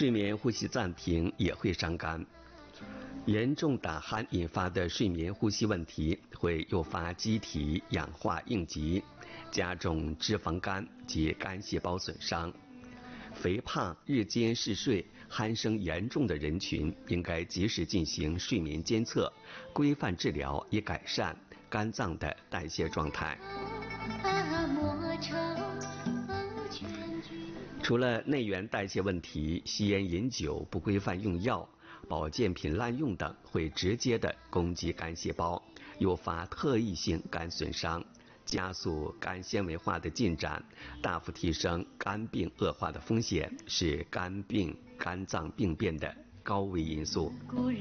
睡眠呼吸暂停也会伤肝。严重打鼾引发的睡眠呼吸问题会诱发机体氧化应急，加重脂肪肝及肝细胞损伤。肥胖、日间嗜睡、鼾声严重的人群应该及时进行睡眠监测，规范治疗，以改善肝脏的代谢状态。除了内源代谢问题，吸烟、饮酒、不规范用药、保健品滥用等会直接的攻击肝细胞，诱发特异性肝损伤，加速肝纤维化的进展，大幅提升肝病恶化的风险，是肝病、肝脏病变的高危因素。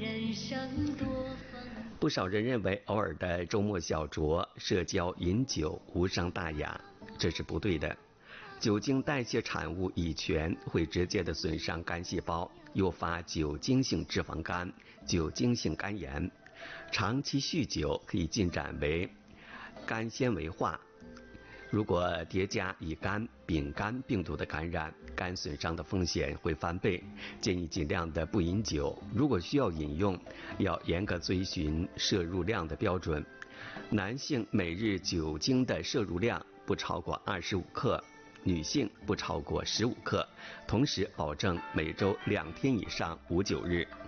不少人认为偶尔的周末小酌、社交饮酒无伤大雅，这是不对的。酒精代谢产物乙醛会直接的损伤肝细胞，诱发酒精性脂肪肝、酒精性肝炎。长期酗酒可以进展为肝纤维化。如果叠加乙肝、丙肝病毒的感染，肝损伤的风险会翻倍。建议尽量的不饮酒，如果需要饮用，要严格遵循摄入量的标准。男性每日酒精的摄入量不超过25克。女性不超过15克，同时保证每周2天以上无酒日。